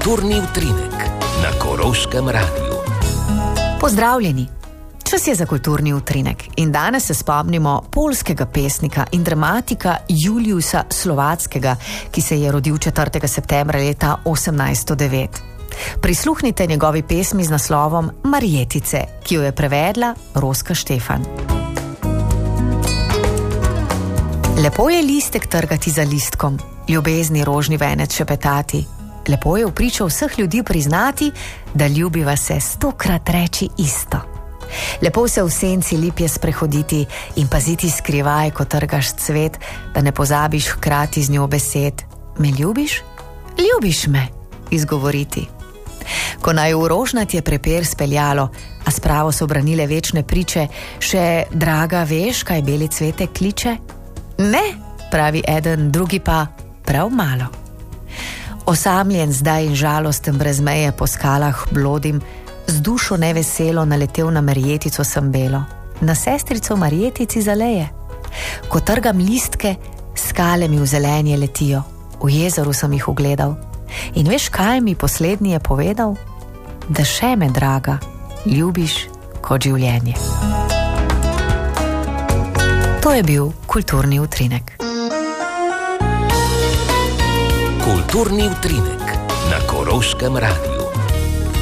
Kulturni utrinek na Koroškem radiju. Pozdravljeni! Čas je za kulturni utrinek in danes se spomnimo poljskega pesnika in dramatika Juliusa Slovatskega, ki se je rodil 4. septembra leta 1809. Prisluhnite njegovi pesmi z naslovom Marjetice, ki jo je prevedla Roska Štefan. Lepo je listek trgati za listkom, ljubezni rožni venec šepetati. Lepo je vpričo vseh ljudi priznati, da ljubiva se 100-krat reči isto. Lepo se v senci lipje sprehoditi in paziti skrivaj, ko trgaš cvet, da ne pozabiš hkrati z njo besed. Me ljubiš? Ljubiš me, izgovoriti. Ko naj v rožnat je prepir speljalo, a spravo so branile večne priče, še draga veš, kaj beli cvete kliče? Ne, pravi eden, drugi pa prav malo. Osamljen zdaj in žalosten brez meje po skalah blodim, z dušo neveselo naletel na Marjetico sem belo, na sestrico Marjetici zaleje. Ko trgam listke, skale mi v zelenje letijo, v jezeru sem jih ugledal. In veš, kaj mi poslednji je povedal? Da še me, draga, ljubiš kot življenje. To je bil kulturni utrinek. Kulturni utrinek na Koroškem radiju.